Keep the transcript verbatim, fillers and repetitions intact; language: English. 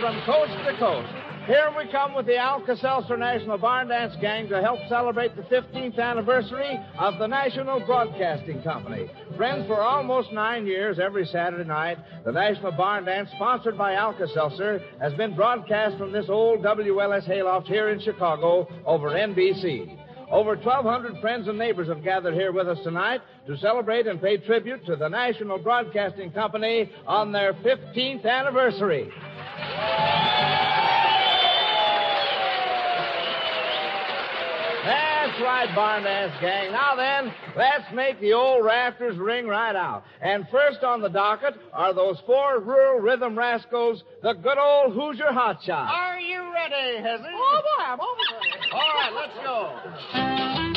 from coast to coast. Here we come with the Alka-Seltzer National Barn Dance Gang to help celebrate the fifteenth anniversary of the National Broadcasting Company. Friends, for almost nine years, every Saturday night, the National Barn Dance, sponsored by Alka-Seltzer, has been broadcast from this old W L S hayloft here in Chicago over N B C. Over twelve hundred friends and neighbors have gathered here with us tonight to celebrate and pay tribute to the National Broadcasting Company on their fifteenth anniversary. That's right, Barn Dance Gang. Now then, let's make the old rafters ring right out. And first on the docket are those four rural rhythm rascals, the good old Hoosier Hotshots. Are you ready, Hezzy? Oh, boy, I'm over. All right, let's go.